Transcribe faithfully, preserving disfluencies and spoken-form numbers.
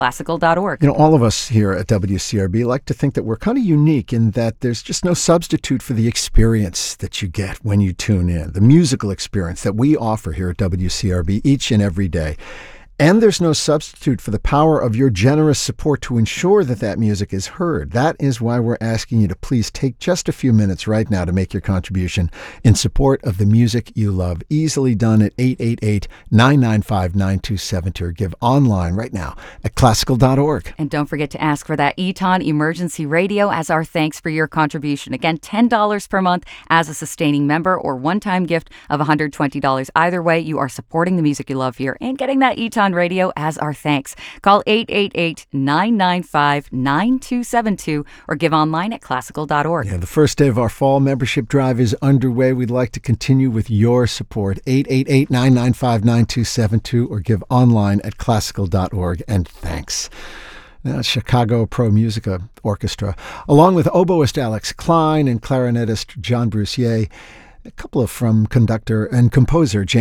classical dot org. You know, all of us here at W C R B like to think that we're kind of unique in that there's just no substitute for the experience that you get when you tune in, the musical experience that we offer here at W C R B each and every day. And there's no substitute for the power of your generous support to ensure that that music is heard. That is why we're asking you to please take just a few minutes right now to make your contribution in support of the music you love. Easily done at eight eight eight, nine nine five, nine two seven two or give online right now at classical dot org. And don't forget to ask for that Eton Emergency Radio as our thanks for your contribution. Again, ten dollars per month as a sustaining member or one-time gift of one hundred twenty dollars. Either way, you are supporting the music you love here and getting that Eton Radio as our thanks. Call eight eight eight, nine nine five, nine two seven two or give online at classical dot org. Yeah, the first day of our fall membership drive is underway. We'd like to continue with your support. eight eight eight, nine nine five, nine two seven two or give online at classical dot org. And thanks. Now, Chicago Pro Musica Orchestra, along with oboist Alex Klein and clarinetist John Brucier, a couple of from conductor and composer James